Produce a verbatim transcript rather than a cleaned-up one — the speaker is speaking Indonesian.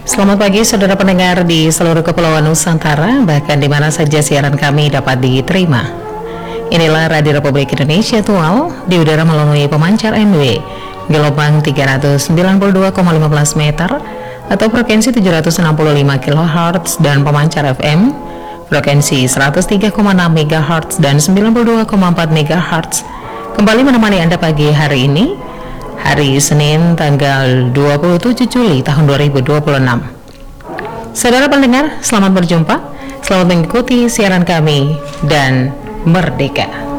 Selamat pagi saudara pendengar di seluruh kepulauan Nusantara, bahkan di mana saja siaran kami dapat diterima. Inilah Radio Republik Indonesia Tual di udara melalui pemancar M W gelombang tiga ratus sembilan puluh dua koma lima belas meter atau frekuensi tujuh ratus enam puluh lima kilohertz dan pemancar F M frekuensi seratus tiga koma enam megahertz dan sembilan puluh dua koma empat megahertz. Kembali menemani Anda pagi hari ini, hari Senin tanggal dua puluh tujuh Juli tahun dua ribu dua puluh enam. Saudara pendengar, selamat berjumpa, selamat mengikuti siaran kami dan merdeka.